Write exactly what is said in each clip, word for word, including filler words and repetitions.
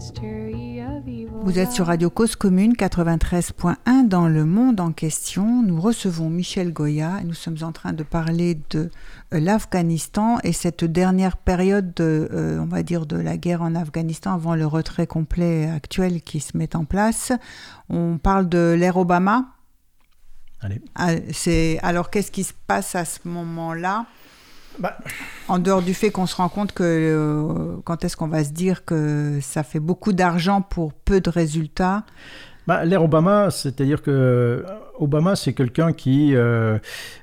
Vous êtes sur Radio Cause Commune quatre-vingt-treize point un dans le monde en question. Nous recevons Michel Goya et nous sommes en train de parler de euh, l'Afghanistan et cette dernière période, de, euh, on va dire, de la guerre en Afghanistan avant le retrait complet actuel qui se met en place. On parle de l'ère Obama. Allez. Ah, c'est, alors, qu'est-ce qui se passe à ce moment-là ? Bah. En dehors du fait qu'on se rend compte que euh, quand est-ce qu'on va se dire que ça fait beaucoup d'argent pour peu de résultats ? Bah, l'ère Obama, c'est-à-dire que Obama, c'est quelqu'un qui, euh,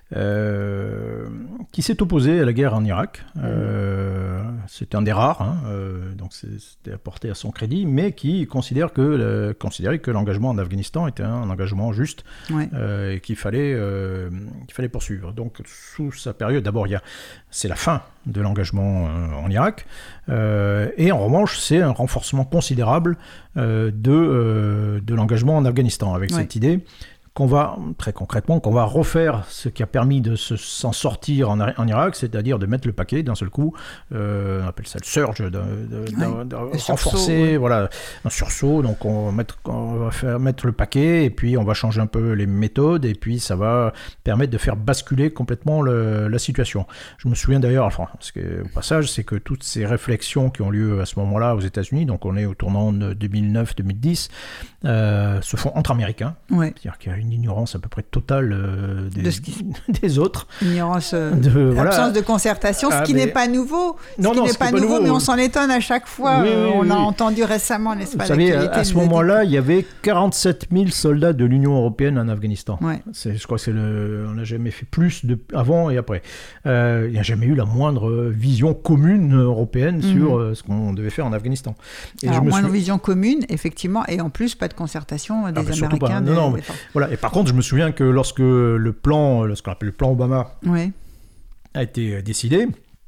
euh, qui s'est opposé à la guerre en Irak. Euh, c'est un des rares, hein, euh, donc c'est, c'était apporté à son crédit, mais qui considère que, le, considérait que l'engagement en Afghanistan était un engagement juste ouais. euh, et qu'il fallait, euh, qu'il fallait poursuivre. Donc, sous sa période, d'abord, il y a, c'est la fin de l'engagement euh, en Irak, euh, et en revanche, c'est un renforcement considérable euh, de, euh, de l'engagement en Afghanistan, avec ouais. cette idée qu'on va, très concrètement, qu'on va refaire ce qui a permis de se, s'en sortir en, en Irak, c'est-à-dire de mettre le paquet d'un seul coup, euh, on appelle ça le surge, de, de, ouais. de, de renforcer, sursaut, ouais. voilà, un sursaut, donc on va, mettre, on va faire mettre le paquet, et puis on va changer un peu les méthodes, et puis ça va permettre de faire basculer complètement le, la situation. Je me souviens d'ailleurs, enfin, parce que, au passage, c'est que toutes ces réflexions qui ont lieu à ce moment-là aux États-Unis, donc on est au tournant de deux mille neuf deux mille dix, euh, se font entre Américains, ouais. c'est-à-dire qu'il y a une ignorance à peu près totale euh, des, de ce qui... des autres. Ignorance, euh, de, voilà. Absence de concertation, ce ah, qui mais... n'est pas nouveau. Ce non, qui non, n'est ce pas, qui pas nouveau, nouveau, mais on s'en étonne à chaque fois. Oui, oui, on oui, l'a oui. entendu récemment, n'est-ce pas? Vous savez, à ce moment-là, il y avait quarante-sept mille soldats de l'Union européenne en Afghanistan. Ouais. C'est, je crois que c'est le, on n'a jamais fait plus de, avant et après. Euh, il n'y a jamais eu la moindre vision commune européenne mm-hmm. sur euh, ce qu'on devait faire en Afghanistan. Et Alors, je me moindre suis... vision commune, effectivement, et en plus, pas de concertation des ah, bah, Américains. Non, non, mais, voilà. Et par contre, je me souviens que lorsque le plan, ce qu'on appelle le plan Obama, oui. a été décidé,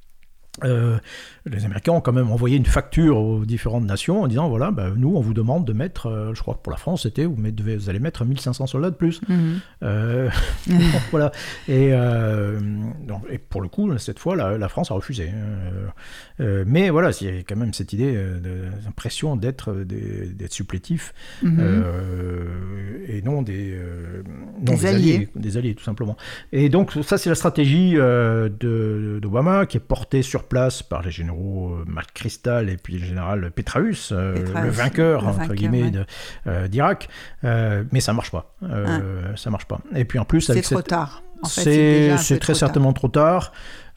euh, les Américains ont quand même envoyé une facture aux différentes nations en disant voilà, bah, nous on vous demande de mettre, euh, je crois que pour la France c'était vous, mettez, vous allez mettre mille cinq cents soldats de plus. Mm-hmm. Euh, voilà. Et, euh, donc, et pour le coup, cette fois, la, la France a refusé. Euh, euh, mais voilà, il y a quand même cette idée, euh, l'impression d'être, d'être supplétif mm-hmm. euh, et non des, euh, non des, des alliés. alliés, des alliés tout simplement. Et donc ça c'est la stratégie euh, de, d'Obama qui est portée sur place par les généraux McChrystal et puis le général Petraeus, euh, Petraeus le vainqueur, le entre vainqueur, guillemets, ouais. de, euh, d'Irak. Euh, mais ça ne marche pas. Euh, ah. Ça marche pas. Et puis en plus... C'est avec trop cette... tard. En fait, c'est, c'est, c'est très trop certainement tard. trop tard.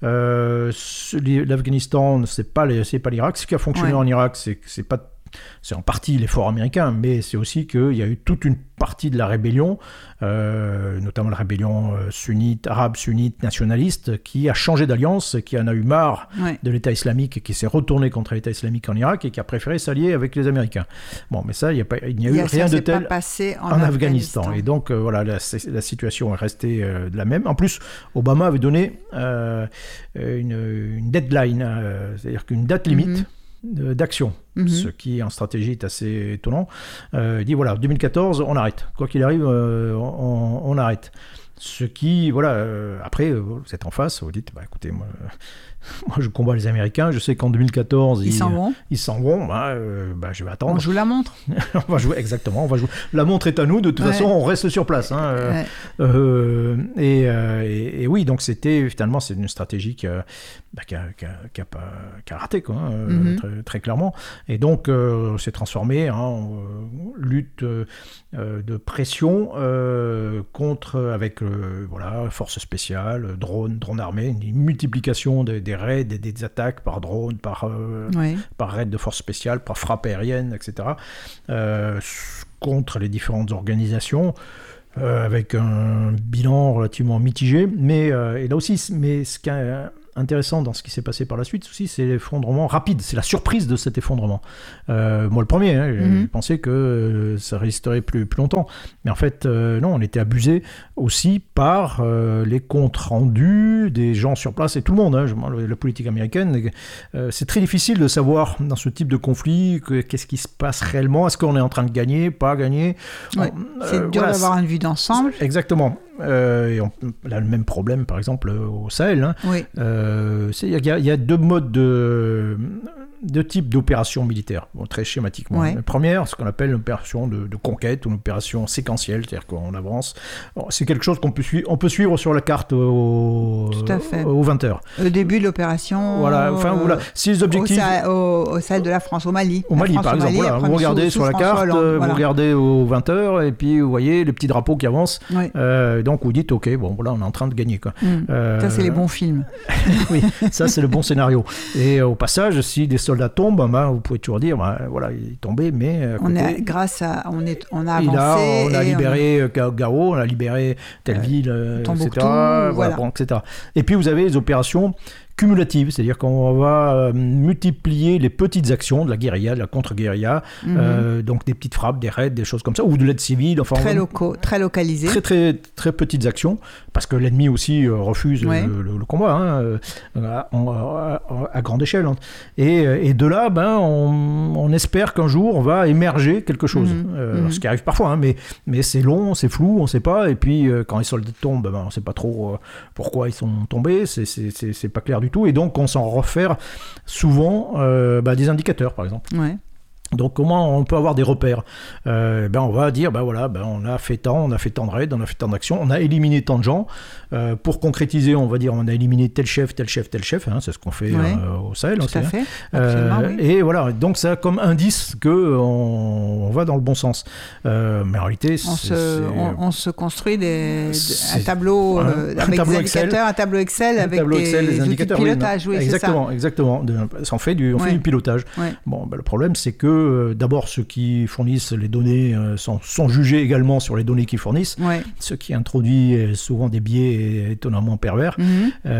Euh, l'Afghanistan, c'est pas, les, c'est pas l'Irak. Ce qui a fonctionné ouais. en Irak, c'est, c'est pas... C'est en partie l'effort américain, mais c'est aussi qu'il y a eu toute une partie de la rébellion, euh, notamment la rébellion sunnite, arabe, sunnite, nationaliste, qui a changé d'alliance, qui en a eu marre ouais. de l'État islamique, qui s'est retourné contre l'État islamique en Irak et qui a préféré s'allier avec les Américains. Bon, mais ça, il n'y a, pas, il n'y a eu il y a, rien de tel en, en Afghanistan. Afghanistan. Et donc, euh, voilà, la, la situation est restée euh, la même. En plus, Obama avait donné euh, une, une deadline, euh, c'est-à-dire qu'une date limite. Mm-hmm. d'action, mm-hmm. ce qui en stratégie est assez étonnant. Euh, il dit voilà, deux mille quatorze, on arrête. Quoi qu'il arrive, euh, on, on arrête. Ce qui, voilà, euh, après, vous êtes en face, vous dites, bah écoutez, moi, moi je combats les Américains, je sais qu'en deux mille quatorze, ils, ils s'en vont. Ils s'en vont, bah, euh, bah je vais attendre. On joue la montre. on va jouer, exactement, on va jouer. La montre est à nous, de toute ouais. façon, on reste sur place. Hein, ouais. euh, et, euh, et, et oui, donc c'était, finalement, c'est une stratégie qui a, bah, qui a, qui a, qui a, pas, qui a raté, quoi, hein, mm-hmm. très, très clairement. Et donc, euh, c'est transformé hein, en euh, lutte euh, de pression euh, contre, avec euh, voilà, forces spéciales, drones, drones armés, une multiplication des, des raids, des, des attaques par drone, par, euh, oui. par raid de forces spéciales, par frappe aérienne, et cetera, euh, contre les différentes organisations. Euh, avec un bilan relativement mitigé, mais euh, et là aussi, mais ce qui est intéressant dans ce qui s'est passé par la suite aussi, c'est l'effondrement rapide, c'est la surprise de cet effondrement. Euh, moi le premier, hein, mm-hmm. j'ai pensé que euh, ça résisterait plus, plus longtemps, mais en fait euh, non, on était abusé aussi par euh, les comptes rendus des gens sur place et tout le monde. Hein, je, la politique américaine, euh, c'est très difficile de savoir dans ce type de conflit que, qu'est-ce qui se passe réellement, est-ce qu'on est en train de gagner, pas gagner. Ouais, euh, c'est dur voilà, d'avoir une vue d'ensemble. Exactement. Euh, et on, on a le même problème, par exemple, au Sahel. Hein. Oui. Euh, il y, y a deux modes de, deux types d'opérations militaires, bon, très schématiquement. Ouais. La première, ce qu'on appelle l'opération de, de conquête ou une opération séquentielle, c'est-à-dire qu'on avance. Alors, c'est quelque chose qu'on peut suivre, on peut suivre sur la carte au, aux vingt heures. Au début de l'opération. Voilà, enfin, euh, voilà. Si les objectifs. Au, au, au Sahel de la France, au Mali. Au Mali, France, par au exemple. Mali, voilà. Vous regardez sous, sur sous la François carte, Hollande, voilà. Vous regardez aux vingt heures, et puis vous voyez les petits drapeaux qui avancent. Oui. Euh, donc vous dites, OK, bon, voilà, on est en train de gagner. Quoi. Mmh. Euh, ça, c'est les bons films. Oui, ça, c'est le bon scénario. Et euh, au passage, si des soldats tombent, ben, vous pouvez toujours dire, ben, voilà, il est tombé, mais à côté, on a, grâce à, on est, on a avancé. Il a, on a libéré on... Gao, on a libéré telle euh, ville, Tombouctou, et cetera. Voilà. Bon, et cetera. Et puis vous avez les opérations cumulative, c'est-à-dire qu'on va euh, multiplier les petites actions de la guérilla, de la contre-guérilla, mm-hmm. euh, donc des petites frappes, des raids, des choses comme ça, ou de l'aide civile. Enfin, très locaux, très localisées. Très, très, très petites actions, parce que l'ennemi aussi euh, refuse ouais. le, le, le combat, hein, euh, à, à, à grande échelle. Hein. Et, et de là, ben, on, on espère qu'un jour, va émerger quelque chose. Mm-hmm. Euh, mm-hmm. Ce qui arrive parfois, hein, mais, mais c'est long, c'est flou, on ne sait pas, et puis euh, quand les soldats tombent, ben, on ne sait pas trop euh, pourquoi ils sont tombés, c'est, c'est, c'est, c'est pas clair du tout, et donc on s'en réfère souvent euh, bah, des indicateurs, par exemple. Ouais. Donc comment on peut avoir des repères ? euh, ben On va dire, ben voilà, ben on a fait tant, on a fait tant de raids, on a fait tant d'actions, on a éliminé tant de gens. Euh, pour concrétiser, on va dire, on a éliminé tel chef, tel chef, tel chef, hein, c'est ce qu'on fait ouais. euh, au Sahel. Tout aussi, à fait, euh, oui. Et voilà, donc ça a comme indice qu'on on va dans le bon sens. Euh, mais en réalité, on, c'est, se, c'est... On, on se construit des, un tableau voilà, euh, avec un tableau des indicateurs, Excel, un tableau Excel avec tableau des, Excel, des indicateurs, outils de pilotage. Oui, oui, exactement, c'est ça. exactement. De, on fait du, on ouais. fait du pilotage. Ouais. Bon, ben, le problème, c'est que euh, d'abord, ceux qui fournissent les données euh, sont, sont jugés également sur les données qu'ils fournissent, ouais. ce qui introduit souvent des biais étonnamment pervers, mm-hmm.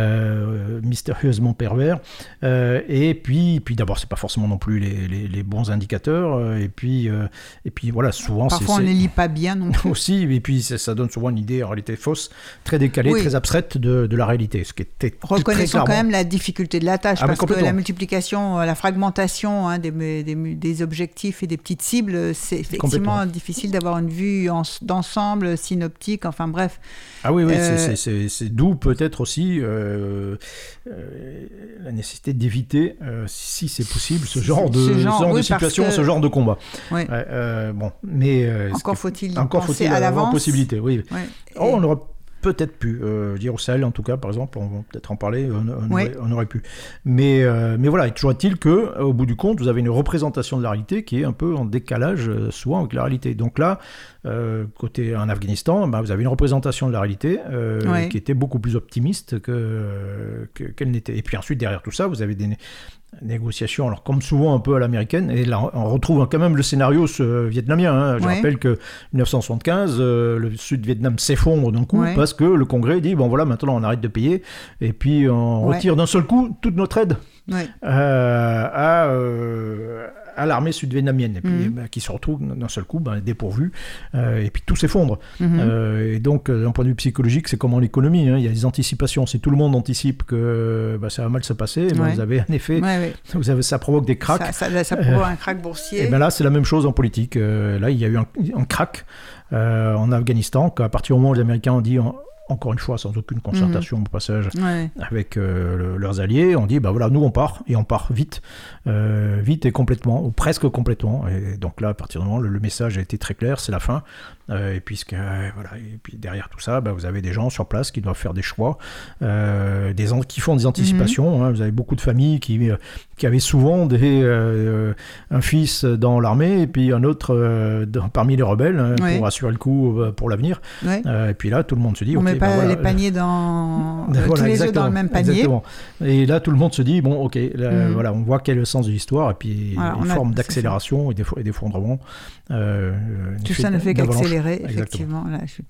euh, mystérieusement pervers. Euh, et puis, puis d'abord, c'est pas forcément non plus les, les, les bons indicateurs. Euh, et puis, euh, et puis voilà, souvent parfois c'est, on ne les lit pas bien non plus. Aussi, et puis ça, ça donne souvent une idée en réalité fausse, très décalée, oui. très abstraite de, de la réalité. Ce qui était reconnaissons quand même la difficulté de la tâche, ah, parce que la multiplication, la fragmentation hein, des, des, des objectifs et des petites cibles, c'est effectivement difficile d'avoir une vue en, d'ensemble, synoptique, enfin bref. Ah oui, oui, euh... c'est, c'est, c'est, c'est d'où peut-être aussi euh, euh, la nécessité d'éviter, euh, si c'est possible, ce genre de, ce genre, ce genre oui, de situation, que... ce genre de combat. Oui. Euh, bon, mais euh, encore faut-il encore penser faut-il à avoir l'avance. Possibilité, oui. oui. Oh, on aurait peut-être pu, euh, dire au Sahel en tout cas, par exemple, on va peut-être en parler, on, on, oui. aurait, on aurait pu. Mais, euh, mais voilà, toujours est-il qu'au bout du compte, vous avez une représentation de la réalité qui est un peu en décalage euh, souvent avec la réalité. Donc là, euh, côté en Afghanistan, bah, vous avez une représentation de la réalité euh, oui. qui était beaucoup plus optimiste que, que, qu'elle n'était. Et puis ensuite, derrière tout ça, vous avez des négociations, alors comme souvent un peu à l'américaine, et là on retrouve quand même le scénario ce, vietnamien. Hein. Je ouais. rappelle que dix-neuf cent soixante-quinze, euh, le Sud-Vietnam s'effondre d'un coup ouais. parce que le Congrès dit bon voilà, maintenant on arrête de payer et puis on ouais. retire d'un seul coup toute notre aide ouais. euh, à, euh, à l'armée sud-vietnamienne, et puis mm-hmm. bah, qui se retrouve d'un seul coup bah, dépourvue, euh, et puis tout s'effondre. Mm-hmm. Euh, et donc d'un point de vue psychologique, c'est comme en économie, hein, il y a des anticipations. Si tout le monde anticipe que bah, ça va mal se passer, bah, ouais. vous avez un effet, ouais, ouais. Vous avez, ça provoque des cracks. Ça, ça, ça provoque euh, un crack boursier. Et ben là, c'est la même chose en politique. Euh, là, il y a eu un, un crack euh, en Afghanistan, qu'à partir du moment où les Américains ont dit... En, encore une fois, sans aucune concertation mmh. au passage ouais. avec euh, le, leurs alliés, on dit, bah voilà, nous on part, et on part vite, euh, vite et complètement, ou presque complètement. Et donc là, à partir du moment où le, le message a été très clair, c'est la fin. Euh, et, puisque, euh, voilà, et puis derrière tout ça, bah, vous avez des gens sur place qui doivent faire des choix, euh, des an- qui font des anticipations. Mmh. Hein, vous avez beaucoup de familles qui, euh, qui avaient souvent des, euh, un fils dans l'armée, et puis un autre euh, dans, parmi les rebelles, hein, ouais. pour assurer le coup euh, pour l'avenir. Ouais. Euh, et puis là, tout le monde se dit... On okay, met pas bah, voilà, les paniers dans... voilà, tous les œufs dans le même panier. Exactement. Et là, tout le monde se dit, bon, ok, là, mmh. voilà, on voit quel est le sens de l'histoire, et puis voilà, une forme a... d'accélération et d'effondrement. Euh, tout ça ne fait qu'accélérer, effectivement. La chute.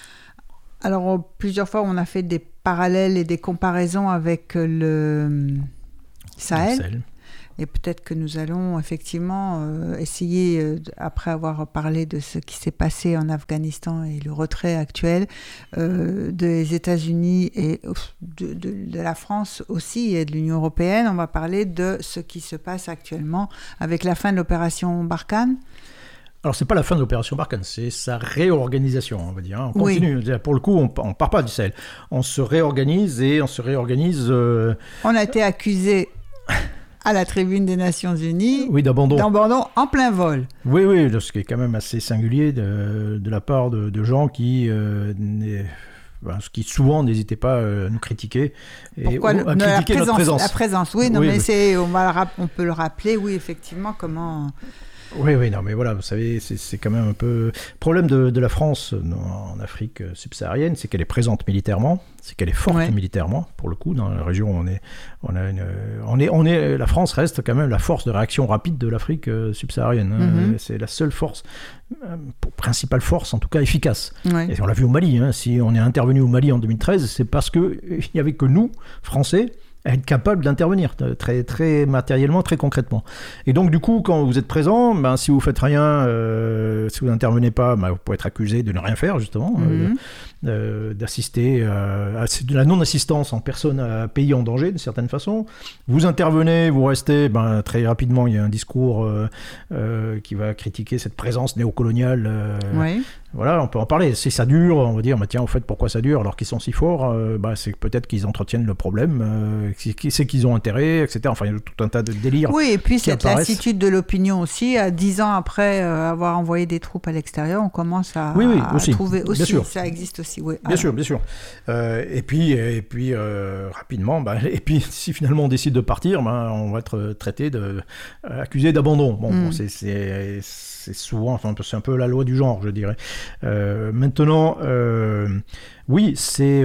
Alors, plusieurs fois, on a fait des parallèles et des comparaisons avec le Sahel. Sahel. Et peut-être que nous allons effectivement euh, essayer, euh, après avoir parlé de ce qui s'est passé en Afghanistan et le retrait actuel euh, des États-Unis et de, de, de la France aussi et de l'Union européenne, on va parler de ce qui se passe actuellement avec la fin de l'opération Barkhane. Alors, ce n'est pas la fin de l'opération Barkhane, c'est sa réorganisation, on va dire. On continue. Oui. Pour le coup, on ne part pas du Sahel. On se réorganise et on se réorganise... Euh... On a été accusé... à la tribune des Nations Unies. Oui, d'abandon. D'abandon en plein vol. Oui, oui, ce qui est quand même assez singulier de, de la part de, de gens qui... Euh, Ben, ce qui souvent n'hésitait pas à nous critiquer et Pourquoi à le, critiquer la présence, notre présence. La présence, oui, non, oui, mais oui. C'est, on, va le, on peut le rappeler, oui, effectivement, comment... Oui, oui, non, mais voilà, vous savez, c'est, c'est quand même un peu... Le problème de, de la France en Afrique subsaharienne, c'est qu'elle est présente militairement, c'est qu'elle est forte ouais. militairement, pour le coup, dans la région, on est, on a une, on est, on est, la France reste quand même la force de réaction rapide de l'Afrique subsaharienne. Hein. Mm-hmm. C'est la seule force, principale force, en tout cas efficace. Ouais. Et on l'a vu au Mali, hein. Si on est intervenu au Mali en deux mille treize, c'est parce qu'il n'y avait que nous, Français, à être capable d'intervenir très, très matériellement, très concrètement. Et donc, du coup, quand vous êtes présent, ben, si vous ne faites rien, euh, si vous n'intervenez pas, ben, vous pouvez être accusé de ne rien faire, justement, mm-hmm. euh, euh, d'assister euh, à de la non-assistance en personne à pays en danger, d'une certaine façon. Vous intervenez, vous restez, ben, très rapidement, il y a un discours euh, euh, qui va critiquer cette présence néocoloniale. Euh, oui. Voilà, on peut en parler. Si ça dure, on va dire, bah, tiens, au fait, pourquoi ça dure alors qu'ils sont si forts euh, bah, c'est peut-être qu'ils entretiennent le problème, euh, c'est qu'ils ont intérêt, et cetera. Enfin, il y a tout un tas de délires. Oui, et puis cette lassitude de l'opinion aussi. À dix ans après euh, avoir envoyé des troupes à l'extérieur, on commence à, oui, oui, à aussi. trouver aussi. Bien sûr. Ça existe aussi, oui. Bien alors. sûr, bien sûr. Euh, et puis, et puis euh, rapidement, bah, et puis si finalement on décide de partir, bah, on va être traité de, euh, accusé d'abandon. Bon, mm. bon c'est, c'est, c'est souvent, enfin, c'est un peu la loi du genre, je dirais. Euh, maintenant, euh, oui, c'est...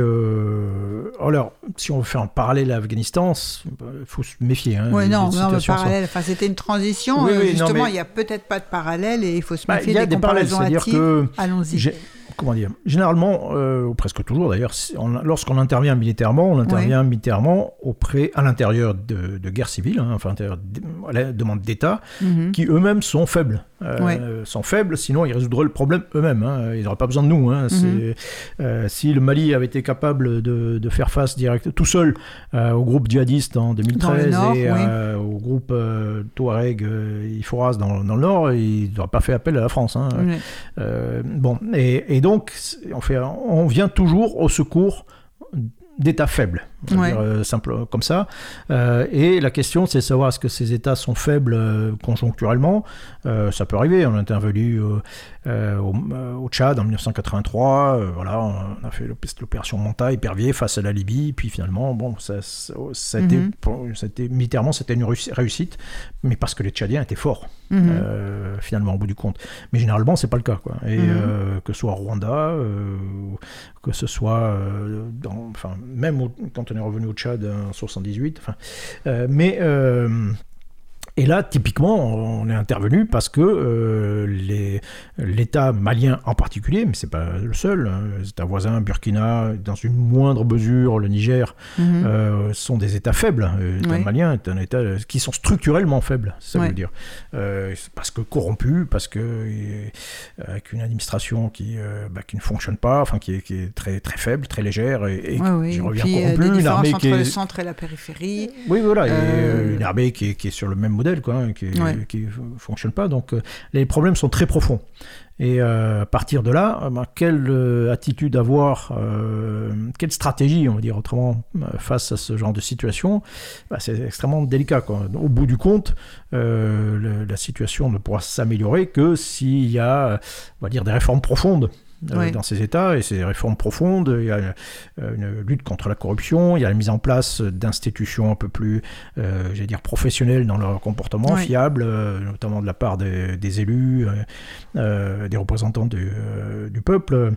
Euh, alors, si on veut faire un parallèle à l'Afghanistan, il faut se méfier. Hein, oui, non, non parallèle, enfin, c'était une transition. Oui, oui, justement, il mais... n'y a peut-être pas de parallèle et il faut se méfier bah, des, des comparaisons hâtives. Que allons-y. J'ai... Comment dire, généralement, euh, ou presque toujours d'ailleurs, on, lorsqu'on intervient militairement, on intervient oui. militairement auprès, à l'intérieur de, de guerres civiles, hein, enfin, à la demande d'États, mm-hmm. qui eux-mêmes sont faibles. Euh, oui. sont faibles, sinon ils résoudraient le problème eux-mêmes. Hein. Ils n'auraient pas besoin de nous. Hein. Mm-hmm. Euh, si le Mali avait été capable de, de faire face direct, tout seul euh, au groupe djihadiste en deux mille treize nord, et oui. euh, au groupe euh, Touareg euh, Iforas dans, dans le nord, il n'aurait pas fait appel à la France. Hein. Oui. Euh, bon, et, et donc on, fait, on vient toujours au secours d'États faibles, on va ouais. dire euh, simple comme ça. Euh, et la question, c'est de savoir est-ce que ces États sont faibles euh, conjoncturellement. Euh, ça peut arriver. On a intervenu euh, euh, au, euh, au Tchad en dix-neuf cent quatre-vingt-trois. Euh, voilà, on a fait l'opération Manta, épervier face à la Libye. Puis finalement, bon, ça, ça, ça, a, mm-hmm. été, pour, ça a été militairement, c'était une réussite, mais parce que les Tchadiens étaient forts. Mm-hmm. Euh, finalement, au bout du compte. Mais généralement, c'est pas le cas, quoi. Et mm-hmm. euh, que ce soit au Rwanda, euh, que ce soit euh, dans, enfin, même au, quand on est revenu au Tchad en soixante-dix-huit, enfin, euh, mais euh, et là, typiquement, on est intervenu parce que euh, les, l'État malien en particulier, mais c'est pas le seul, hein, les États voisins, Burkina, dans une moindre mesure, le Niger, mm-hmm. euh, sont des États faibles. L'État oui. malien est un État qui sont structurellement faibles, c'est ça que oui. je veux dire. Euh, parce que corrompu, parce que euh, avec une administration qui, euh, bah, qui ne fonctionne pas, enfin qui est, qui est très très faible, très légère, et, et oui, oui. j'y reviens puis, corrompu, euh, une armée qui est entre le centre et la périphérie. Oui, voilà, euh... et une armée qui est, qui est sur le même modèle, quoi, hein, qui ne ouais. fonctionne pas. Donc, euh, les problèmes sont très profonds. Et euh, à partir de là, ben, quelle euh, attitude avoir, euh, quelle stratégie, on va dire autrement, face à ce genre de situation, ben, c'est extrêmement délicat, quoi. Au bout du compte, euh, le, la situation ne pourra s'améliorer que s'il y a, on va dire, des réformes profondes. Euh, oui. dans ces États, et ces réformes profondes, il y a une, une lutte contre la corruption, il y a la mise en place d'institutions un peu plus, euh, j'allais dire, professionnelles dans leur comportement, oui. fiables, euh, notamment de la part des, des élus, euh, euh, des représentants du, euh, du peuple.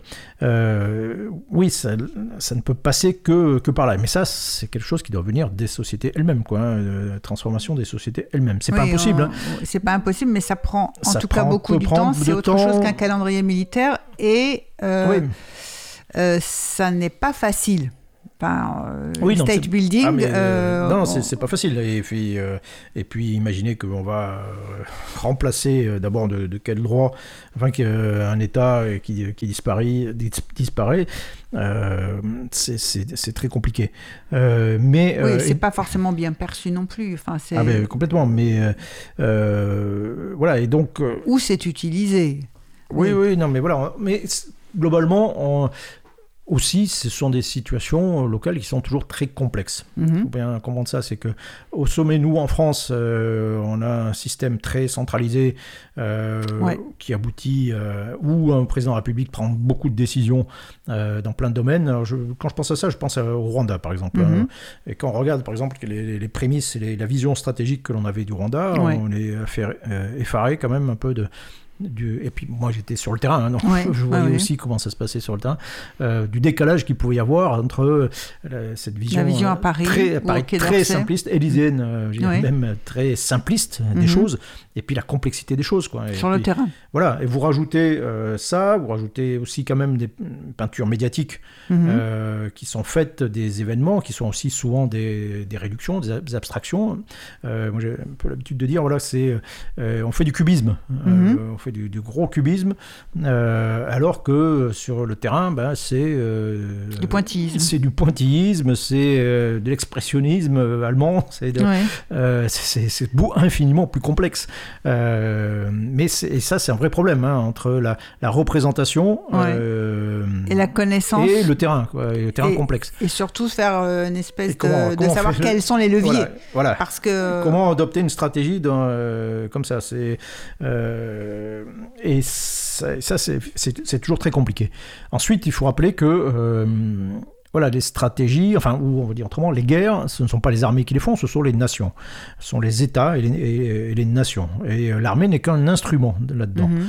Euh, oui, ça, ça ne peut passer que, que par là. Mais ça, c'est quelque chose qui doit venir des sociétés elles-mêmes, quoi, hein, la transformation des sociétés elles-mêmes. C'est oui, pas impossible. On, hein. C'est pas impossible, mais ça prend en ça tout cas beaucoup de temps. C'est autre temps. chose qu'un calendrier militaire. Et euh, oui. euh, ça n'est pas facile. Enfin, euh, oui, non, state c'est... building. Ah, mais, euh, non, on... c'est, c'est pas facile. Et puis, euh, et puis imaginez qu'on va remplacer euh, d'abord de, de quel droit, enfin qu'un État qui, qui disparaît, disparaît. Euh, c'est, c'est, c'est très compliqué. Euh, mais oui, euh, c'est et... pas forcément bien perçu non plus. Enfin, c'est... Ah ben complètement. Mais euh, voilà, et donc. Euh... Où c'est utilisé. Oui, oui, oui, non, mais voilà. Mais globalement, on... aussi, ce sont des situations locales qui sont toujours très complexes. Il mm-hmm. faut bien comprendre ça, c'est qu'au sommet, nous, en France, euh, on a un système très centralisé euh, ouais. qui aboutit, euh, où un président de la République prend beaucoup de décisions euh, dans plein de domaines. Alors je, quand je pense à ça, je pense au Rwanda, par exemple. Mm-hmm. Euh, et quand on regarde, par exemple, les, les prémices et les, la vision stratégique que l'on avait du Rwanda, ouais. on est fait, euh, effaré quand même un peu de... Du, et puis moi j'étais sur le terrain, hein, donc ouais, je voyais ouais, aussi ouais. comment ça se passait sur le terrain, euh, du décalage qu'il pouvait y avoir entre euh, cette vision, la vision à Paris, très, à Paris, très simpliste, élyséenne, euh, ouais. même très simpliste mm-hmm. des choses, et puis la complexité des choses. Quoi. Et sur puis, le terrain. Voilà, et vous rajoutez euh, ça, vous rajoutez aussi quand même des peintures médiatiques mm-hmm. euh, qui sont faites des événements, qui sont aussi souvent des, des réductions, des abstractions. Euh, moi j'ai un peu l'habitude de dire, voilà, c'est, euh, on fait du cubisme. Mm-hmm. Euh, on fait Du, du gros cubisme, euh, alors que sur le terrain, ben, c'est, euh, du pointillisme. C'est du pointillisme, c'est euh, de l'expressionnisme allemand, c'est, de, ouais. euh, c'est, c'est, c'est infiniment plus complexe. Euh, mais c'est, et ça, c'est un vrai problème hein, entre la, la représentation ouais. euh, et la connaissance et le terrain, quoi, et le terrain et, complexe. Et surtout faire euh, une espèce comment, de, comment de savoir quels sont les leviers. Voilà, voilà. Parce que... Comment adopter une stratégie dans, euh, comme ça, c'est euh, et ça, ça c'est, c'est, c'est toujours très compliqué. Ensuite, il faut rappeler que euh, voilà, les stratégies, enfin, ou on va dire autrement, les guerres, ce ne sont pas les armées qui les font, ce sont les nations. Ce sont les États et les, et, et les nations. Et euh, l'armée n'est qu'un instrument là-dedans. Mm-hmm.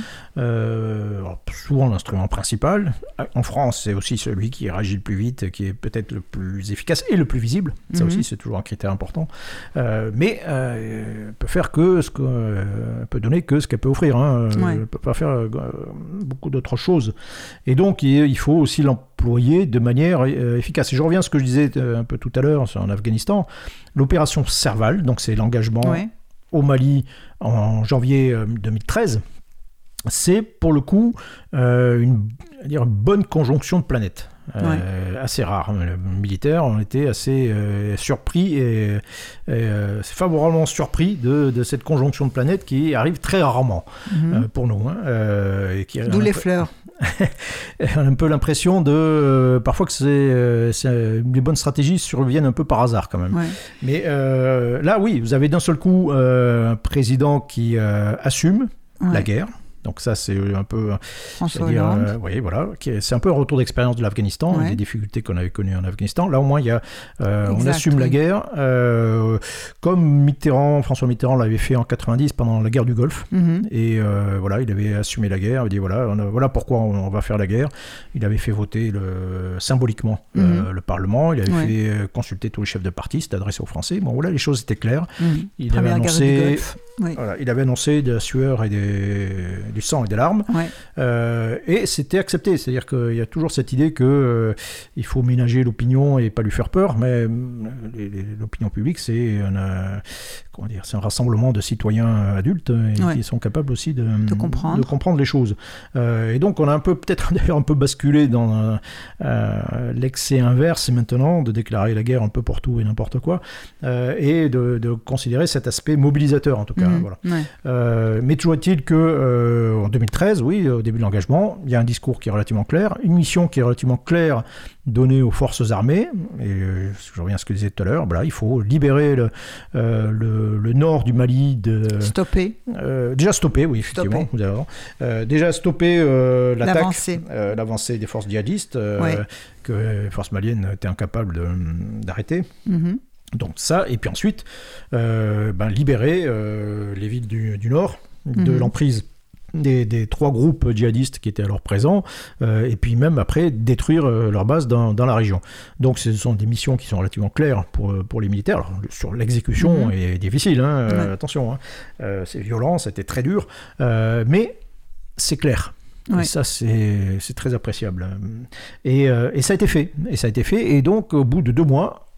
Euh, alors, souvent l'instrument principal. En France, c'est aussi celui qui réagit le plus vite, qui est peut-être le plus efficace et le plus visible. Ça mm-hmm. aussi, c'est toujours un critère important. Euh, mais euh, peut faire que ce que euh, peut donner que ce qu'elle peut offrir. Hein. Ouais. Elle ne peut pas faire euh, beaucoup d'autres choses. Et donc, il, il faut aussi l'employer de manière euh, efficace. Et je reviens à ce que je disais un peu tout à l'heure en Afghanistan. L'opération Serval, donc c'est l'engagement ouais. au Mali en janvier deux mille treize. C'est pour le coup euh, une, dire, une bonne conjonction de planètes, euh, ouais. assez rare. Les militaires ont été assez euh, surpris et, et euh, favorablement surpris de, de cette conjonction de planètes qui arrive très rarement mm-hmm. euh, pour nous. Hein, euh, et qui D'où les peu... fleurs. On a un peu l'impression de euh, parfois que c'est, euh, c'est, les bonnes stratégies surviennent un peu par hasard quand même. Ouais. Mais euh, là, oui, vous avez d'un seul coup euh, un président qui euh, assume ouais. la guerre. Donc ça, c'est un peu... François Hollande. Euh, oui, voilà. C'est un peu un retour d'expérience de l'Afghanistan, ouais. des difficultés qu'on avait connues en Afghanistan. Là, au moins, il y a, euh, exact, on assume oui. la guerre, euh, comme Mitterrand, François Mitterrand l'avait fait en quatre-vingt-dix pendant la guerre du Golfe. Mm-hmm. Et euh, voilà, il avait assumé la guerre. Il dit, voilà, on a, voilà pourquoi on, on va faire la guerre. Il avait fait voter le, symboliquement mm-hmm. euh, le Parlement. Il avait ouais. fait consulter tous les chefs de parti. C'était adressé aux Français. Bon, voilà, les choses étaient claires. Mm-hmm. Il Première avait annoncé... guerre du Golfe. Oui. Voilà, il avait annoncé de la sueur et des, du sang et des larmes, ouais. euh, et c'était accepté. C'est-à-dire qu'il y a toujours cette idée qu'il euh, faut ménager l'opinion et pas lui faire peur, mais les, les, l'opinion publique, c'est un, euh, comment dire, c'est un rassemblement de citoyens adultes et ouais. qui sont capables aussi de, de, comprendre. de comprendre les choses. Euh, et donc on a un peu, peut-être d'ailleurs un peu basculé dans euh, l'excès inverse maintenant, de déclarer la guerre un peu pour tout et n'importe quoi, euh, et de, de considérer cet aspect mobilisateur en tout cas. Mmh, voilà. ouais. euh, mais toujours est-il que euh, en deux mille treize, oui, au début de l'engagement, il y a un discours qui est relativement clair, une mission qui est relativement claire donnée aux forces armées. Et euh, je reviens à ce que je disais tout à l'heure. Voilà, il faut libérer le, euh, le, le nord du Mali. De, stopper. Euh, déjà stopper, oui, effectivement. Stopper. Vous avez raison. Euh, déjà stopper euh, l'attaque, l'avancée. Euh, l'avancée des forces djihadistes euh, ouais. que les forces maliennes étaient incapables de, d'arrêter. Mm-hmm. Donc ça, et puis ensuite, euh, ben, libérer euh, les villes du, du Nord de mmh. l'emprise des, des trois groupes djihadistes qui étaient alors présents, euh, et puis même après détruire euh, leur base dans, dans la région. Donc ce sont des missions qui sont relativement claires pour, pour les militaires. Alors, sur l'exécution mmh. est difficile, hein, euh, ouais. attention, hein, euh, c'est violent, c'était très dur, euh, mais c'est clair. Ouais. Et ça, c'est, c'est très appréciable. Et, euh, et ça a été fait. Et ça a été fait, et donc au bout de deux mois,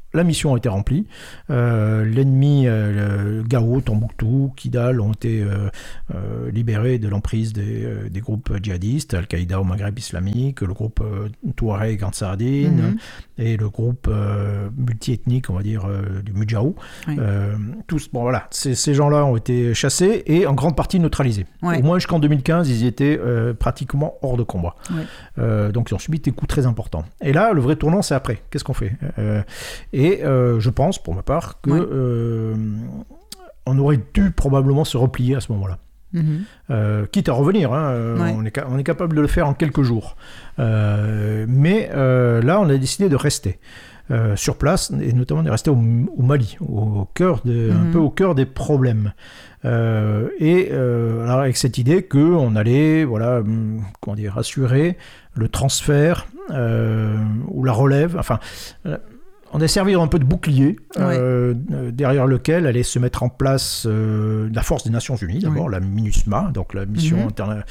la mission a été remplie. Euh, l'ennemi, euh, Gao, Tombouctou, Kidal ont été euh, euh, libérés de l'emprise des, euh, des groupes djihadistes, Al-Qaïda au Maghreb islamique, le groupe euh, Touareg en Sardine, mm-hmm. et le groupe euh, multiethnique, on va dire, euh, du Mujahou. Oui. Euh, tous, bon voilà, ces, ces gens-là ont été chassés et en grande partie neutralisés. Oui. Au moins jusqu'en deux mille quinze, ils étaient euh, pratiquement hors de combat. Oui. Euh, donc ils ont subi des coups très importants. Et là, le vrai tournant, c'est après. Qu'est-ce qu'on fait ? euh, Et euh, je pense, pour ma part, qu'on ouais. euh, aurait dû probablement se replier à ce moment-là. Mmh. Euh, quitte à revenir, hein, ouais. on, est, on est capable de le faire en quelques jours. Euh, mais euh, là, on a décidé de rester euh, sur place, et notamment de rester au, au Mali, au, au cœur de, mmh. un peu au cœur des problèmes. Euh, et euh, alors avec cette idée qu'on allait, voilà, comment dire, assurer le transfert euh, ou la relève, enfin... Euh, on a servi un peu de bouclier, euh, oui. derrière lequel allait se mettre en place euh, la force des Nations Unies, d'abord, oui. la MINUSMA, donc la mission mm-hmm. interne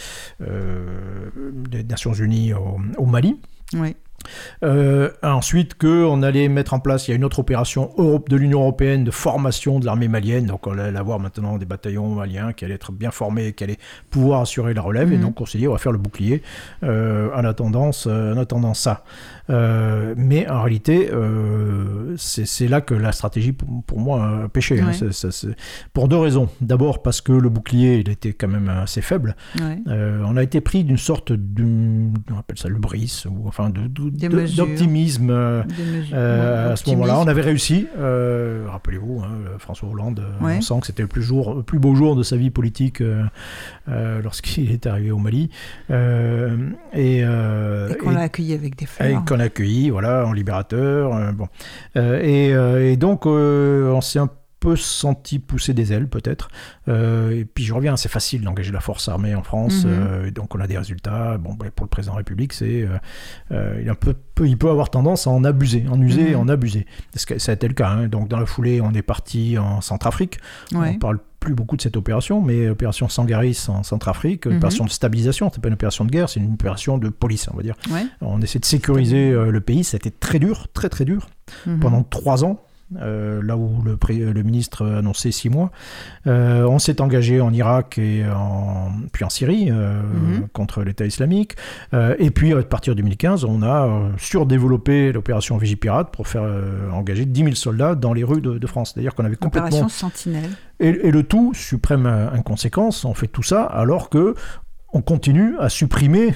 euh, des Nations Unies au, au Mali. Oui. Euh, ensuite, qu'on allait mettre en place, il y a une autre opération Europe de l'Union européenne de formation de l'armée malienne, donc on allait avoir maintenant des bataillons maliens qui allaient être bien formés, qui allaient pouvoir assurer la relève, mmh. et donc on s'est dit on va faire le bouclier euh, en, attendant, euh, en attendant ça. Euh, mais en réalité, euh, c'est, c'est là que la stratégie pour, pour moi a péché. Ouais. Hein, c'est, c'est, c'est... Pour deux raisons. D'abord parce que le bouclier il était quand même assez faible. Ouais. Euh, on a été pris d'une sorte de, on appelle ça l'hubris, ou enfin de, de De, d'optimisme euh, euh, à ce moment-là. On avait réussi. Euh, rappelez-vous, hein, François Hollande, ouais. on sent que c'était le plus, jour, le plus beau jour de sa vie politique euh, euh, lorsqu'il est arrivé au Mali. Euh, et, euh, et qu'on et, l'a accueilli avec des fleurs. Et qu'on l'a accueilli, voilà, en libérateur. Euh, bon. euh, et, euh, et donc, euh, on s'est un peu senti pousser des ailes, peut-être. Euh, et puis je reviens, c'est facile d'engager la force armée en France, mm-hmm. euh, donc on a des résultats. Bon, pour le président de la République, c'est, euh, euh, il, un peu, peut, il peut avoir tendance à en abuser, en user mm-hmm. et en abuser. Ça a été le cas. Hein. Donc dans la foulée, on est parti en Centrafrique. Ouais. On parle plus beaucoup de cette opération, mais l'opération Sangaris en Centrafrique, mm-hmm. opération de stabilisation, c'est pas une opération de guerre, c'est une opération de police, on va dire. Ouais. On essaie de sécuriser euh, le pays, ça a été très dur, très très dur, mm-hmm. pendant trois ans. Euh, là où le, pré- le ministre annonçait six mois. Euh, on s'est engagé en Irak et en, puis en Syrie euh, mm-hmm. contre l'État islamique. Euh, et puis à partir de deux mille quinze, on a euh, surdéveloppé l'opération Vigipirate pour faire euh, engager dix mille soldats dans les rues de, de France. C'est-à-dire qu'on avait complètement... Opération Sentinelle. Et, et le tout, suprême inconséquence, on fait tout ça alors que on continue à supprimer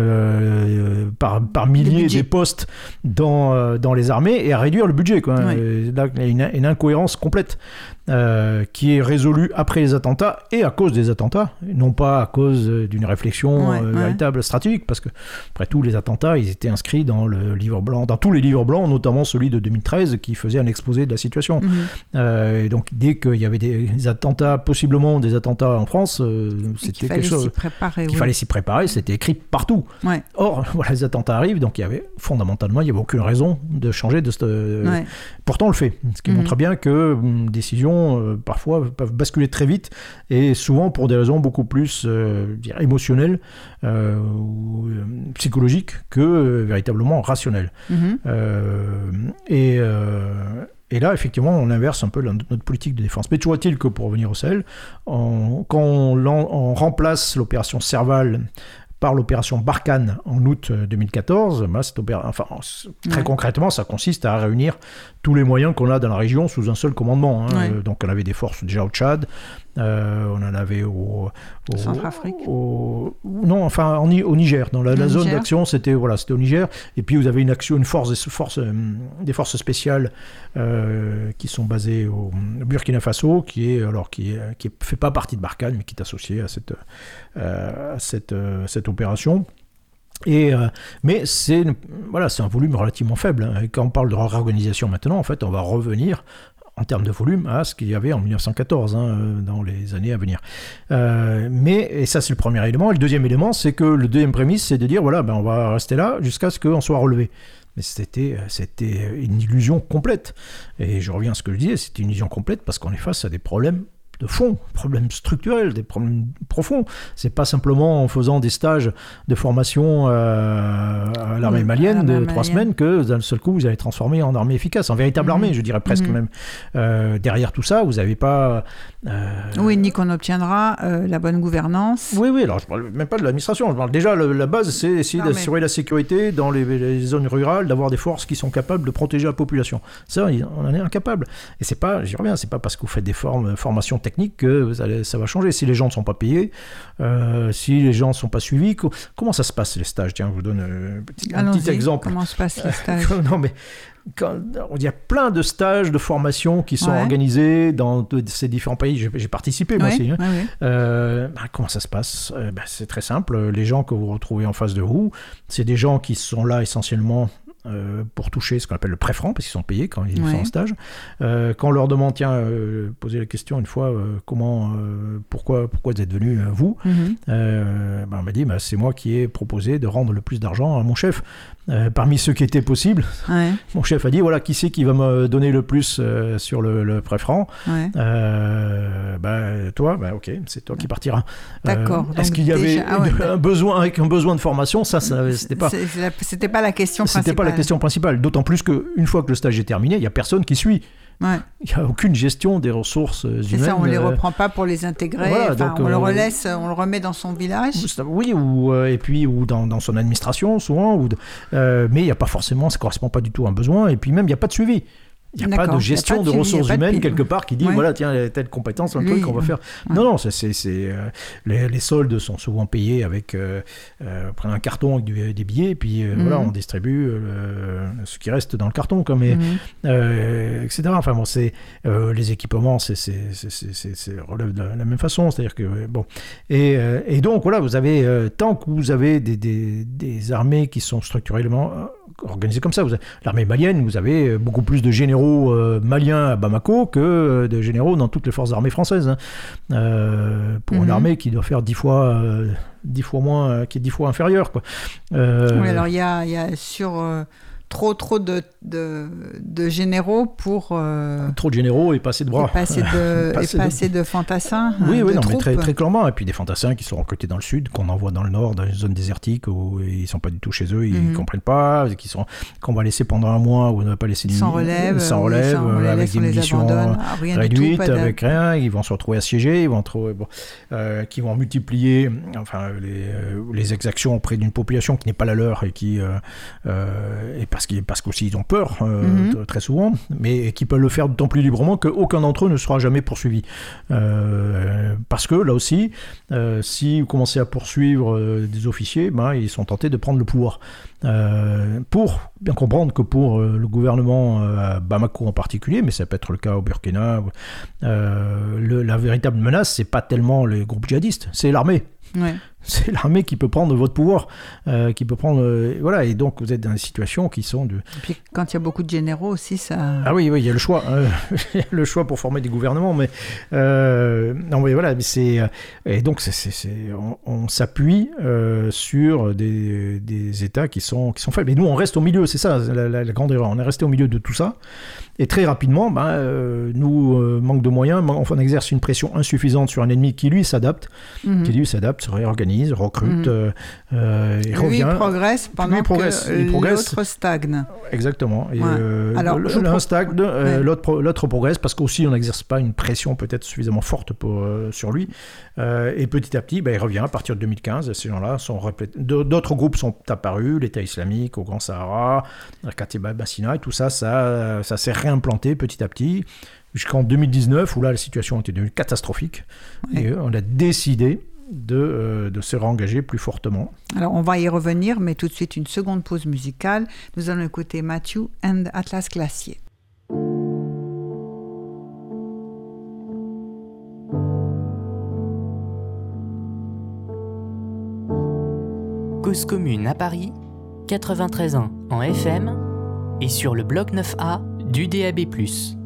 euh, par, par milliers des postes dans, euh, dans les armées et à réduire le budget. Quoi. Oui. Là, il y a une, une incohérence complète euh, qui est résolue après les attentats et à cause des attentats, non pas à cause d'une réflexion ouais, euh, ouais. véritable stratégique, parce que après tout, les attentats, ils étaient inscrits dans le livre blanc, dans tous les livres blancs, notamment celui de deux mille treize qui faisait un exposé de la situation. Mm-hmm. Euh, et donc dès qu'il y avait des, des attentats, possiblement des attentats en France, euh, c'était quelque chose... Préparer, qu'il oui. fallait s'y préparer, c'était écrit partout. Ouais. Or, voilà, les attentats arrivent, donc il y avait fondamentalement, il n'y avait aucune raison de changer de cette... Ouais. Pourtant, on le fait, ce qui mmh. montre bien que hum, décisions, euh, parfois, peuvent basculer très vite, et souvent pour des raisons beaucoup plus euh, dire, émotionnelles euh, ou euh, psychologiques que euh, véritablement rationnelles. Mmh. Euh, et... Euh, Et là, effectivement, on inverse un peu notre politique de défense. Mais toujours est-il que, pour revenir au Sahel, on, quand on, on remplace l'opération Serval par l'opération Barkhane en août deux mille quatorze, bah, cette opéra... enfin, très ouais. concrètement, ça consiste à réunir tous les moyens qu'on a dans la région sous un seul commandement. Hein. Ouais. Donc on avait des forces déjà au Tchad, euh, on en avait au... au Centrafrique au, non, enfin au, au Niger. Dans la, la zone Niger. d'action, c'était, voilà, c'était au Niger. Et puis vous avez une action, une force, des forces, des forces spéciales euh, qui sont basées au Burkina Faso, qui est alors qui est, qui fait pas partie de Barkhane, mais qui est associée à cette euh, à cette euh, cette opération. Et euh, mais c'est voilà, c'est un volume relativement faible. Hein. Et quand on parle de réorganisation maintenant, en fait, on va revenir en termes de volume à ce qu'il y avait en dix-neuf cent quatorze, hein, dans les années à venir. Euh, mais, et ça c'est le premier élément. Et le deuxième élément, c'est que le deuxième prémisse, c'est de dire, voilà, ben, on va rester là jusqu'à ce qu'on soit relevé. Mais c'était, c'était une illusion complète. Et je reviens à ce que je disais, c'était une illusion complète parce qu'on est face à des problèmes de fond, problèmes structurels, des problèmes profonds. C'est pas simplement en faisant des stages de formation euh, à l'armée malienne de trois semaines que d'un seul coup vous allez transformer en armée efficace, en véritable mmh. armée, je dirais presque mmh. même. Euh, derrière tout ça, vous n'avez pas... Euh... Oui, ni qu'on obtiendra euh, la bonne gouvernance. Oui, oui, alors je ne parle même pas de l'administration. Je parle déjà, le, la base, c'est essayer non, d'assurer mais... la sécurité dans les, les zones rurales, d'avoir des forces qui sont capables de protéger la population. Ça, on en est incapable. Et c'est pas, j'y reviens, c'est pas parce que vous faites des formes, formations techniques que vous allez, ça va changer. Si les gens ne sont pas payés, euh, si les gens ne sont pas suivis, co- comment ça se passe les stages ? Tiens, je vous donne euh, petit, un petit exemple. Comment se passent les stages ? Non, mais... Quand, il y a plein de stages de formation qui sont ouais. organisés dans ces différents pays. J'ai, j'ai participé moi oui, aussi. Hein. Oui, oui. Euh, bah, comment ça se passe ? euh, bah, C'est très simple. Les gens que vous retrouvez en face de vous, c'est des gens qui sont là essentiellement euh, pour toucher ce qu'on appelle le pré-franc, parce qu'ils sont payés quand ils ouais. sont en stage. Euh, quand on leur demande, tiens, euh, poser la question une fois, euh, comment, euh, pourquoi, pourquoi vous êtes venu, euh, vous mm-hmm. euh, bah, on m'a dit, bah, c'est moi qui ai proposé de rendre le plus d'argent à mon chef. Euh, parmi ceux qui étaient possibles, ouais. mon chef a dit voilà, qui c'est qui va me donner le plus euh, sur le, le pré-franc ouais. euh, bah, toi, bah, ok, c'est toi qui partiras. D'accord. Euh, est-ce qu'il y avait déjà... ah ouais, un besoin, avec un besoin de formation ? Ça, ça c'était pas. C'est, c'est, c'était pas la question principale. C'était pas la question principale. D'autant plus qu'une fois que le stage est terminé, il y a personne qui suit. Ouais. Il n'y a aucune gestion des ressources humaines. C'est ça, on ne les reprend pas pour les intégrer. Voilà, enfin, donc, on euh, le relaisse, on le remet dans son village. Oui, ou, euh, et puis ou dans, dans son administration, souvent. Ou de, euh, mais il n'y a pas forcément, ça ne correspond pas du tout à un besoin. Et puis même, il n'y a pas de suivi. Il n'y a D'accord. pas de gestion pas de, de ressources humaines de quelque part qui dit, ouais. voilà, tiens, il y a telle compétence, un Lui, truc qu'on va faire. Ouais. Non, non, c'est, c'est, c'est, euh, les, les soldes sont souvent payés avec, euh, euh, prenez un carton avec du, des billets, et puis euh, mm-hmm. voilà, on distribue euh, ce qui reste dans le carton, comme, et, mm-hmm. euh, et cetera. Enfin bon, c'est, euh, les équipements, c'est, c'est, c'est, c'est, c'est, c'est relève de la, la même façon, c'est-à-dire que, bon. Et, euh, et donc, voilà, vous avez, euh, tant que vous avez des, des, des armées qui sont structurellement organisées comme ça, vous avez, l'armée malienne, vous avez beaucoup plus de généraux Euh, maliens à Bamako que euh, de généraux dans toutes les forces armées françaises hein. euh, pour mm-hmm. une armée qui doit faire dix fois euh, dix fois moins euh, qui est dix fois inférieure quoi. Euh... Oui, alors il y a, y a sur euh, trop trop de, de, de généraux pour euh... trop de généraux et pas assez de bras et pas assez de, pas et pas assez de... de fantassins oui, hein, oui de non, troupes. mais très, très clairement et puis des fantassins qui sont recrutés dans le sud qu'on envoie dans le nord dans une zone désertique où ils sont pas du tout chez eux ils mm-hmm. comprennent pas qui sont, qu'on va laisser pendant un mois ou on ne va pas laisser sans relève sans relève oui, sans euh, avec des munitions ah, réduites tout, avec rien ils vont se retrouver assiégés ils vont trouver bon, euh, qui vont multiplier enfin les, euh, les exactions auprès d'une population qui n'est pas la leur et qui euh, euh, et parce qu'ils parce qu'aussi ils ont peur euh, mm-hmm. très souvent, mais qui peuvent le faire d'autant plus librement qu'aucun d'entre eux ne sera jamais poursuivi. Euh, parce que là aussi, euh, si vous commencez à poursuivre euh, des officiers, ben, ils sont tentés de prendre le pouvoir. Euh, pour bien comprendre que pour euh, le gouvernement euh, à Bamako en particulier, mais ça peut être le cas au Burkina, euh, le, la véritable menace, c'est pas tellement les groupes djihadistes, c'est l'armée. Ouais. C'est l'armée qui peut prendre votre pouvoir, euh, qui peut prendre, euh, voilà, et donc vous êtes dans des situations qui sont de. Et puis quand il y a beaucoup de généraux aussi, ça. Ah oui, oui, il y a le choix, euh, le choix pour former des gouvernements, mais euh, non, mais voilà, mais c'est et donc c'est, c'est, c'est on, on s'appuie euh, sur des, des États qui sont qui sont faibles. Et nous, on reste au milieu, c'est ça la, la, la grande erreur. On est resté au milieu de tout ça, et très rapidement, ben, euh, nous euh, manque de moyens, on exerce une pression insuffisante sur un ennemi qui lui s'adapte, mm-hmm. qui lui s'adapte, se réorganise. Recrute, mmh. euh, euh, il lui revient. Il progresse pendant il progresse, que il progresse. L'autre stagne. Exactement. Et ouais. euh, Alors, l'un pro... stagne, euh, ouais. l'autre, l'autre progresse parce qu'aussi on n'exerce pas une pression peut-être suffisamment forte pour, euh, sur lui. Euh, et petit à petit, ben, il revient à partir de deux mille quinze. Ces gens-là sont replé... D'autres groupes sont apparus, l'État islamique au Grand Sahara, Katiba Bassina, et tout ça, ça, ça s'est réimplanté petit à petit jusqu'en deux mille dix-neuf où là la situation était devenue catastrophique. Ouais. Et on a décidé de, euh, de se réengager plus fortement. Alors on va y revenir, mais tout de suite une seconde pause musicale. Nous allons écouter Matthew and Atlas Glacier. Cause commune à Paris, quatre-vingt-treize point un en F M et sur le bloc neuf A du D A B plus.